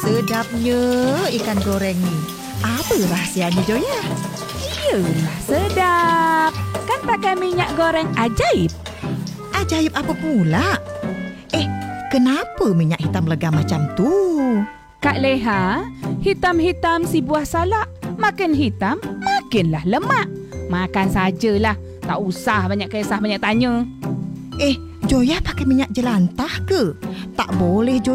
Sedapnya ikan goreng ni. Apa rahsianya, Joya? Iyalah sedap. Kan pakai minyak goreng ajaib. Ajaib apa pula? Kenapa minyak hitam lega macam tu? Kak Leha, hitam-hitam si buah salak. Makin hitam, makinlah lemak. Makan sajalah. Tak usah banyak kisah, banyak tanya. Joya pakai minyak jelantah ke? Tak boleh, Joya.